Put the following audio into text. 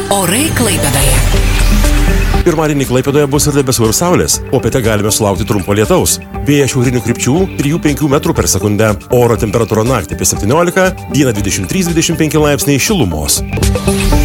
Orai Klaipėdoje. Pirmadienį Klaipėdoje bus ir debesų ir saulės. Popietę galime sulaukti trumpo lietaus. Vėjas šiaurinių krypčių 3-5 metrų per sekundę. Oro temperatūra naktį apie 17, dieną 23-25 laipsniai šilumos.